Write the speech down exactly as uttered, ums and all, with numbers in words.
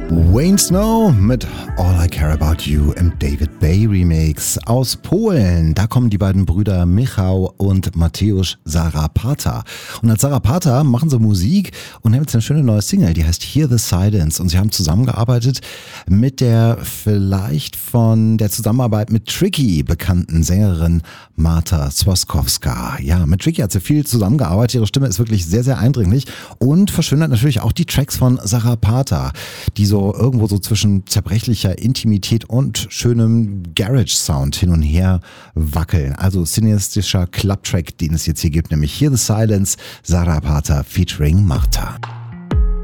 Wayne Snow mit All I Care About You im David Bay Remix aus Polen. Da kommen die beiden Brüder Michał und Mateusz Zarapata. Und als Zarapata machen sie Musik und haben jetzt eine schöne neue Single, die heißt Hear the Silence. Und sie haben zusammengearbeitet mit der vielleicht von der Zusammenarbeit mit Tricky bekannten Sängerin Marta Swaskowska. Ja, mit Tricky hat sie viel zusammengearbeitet. Ihre Stimme ist wirklich sehr, sehr eindringlich und verschönert natürlich auch die Tracks von Zarapata, die so irgendwo so zwischen zerbrechlicher Intimität und schönem Garage-Sound hin und her wackeln. Also cineastischer Clubtrack, den es jetzt hier gibt, nämlich Hear the Silence, Zarapata featuring Marta.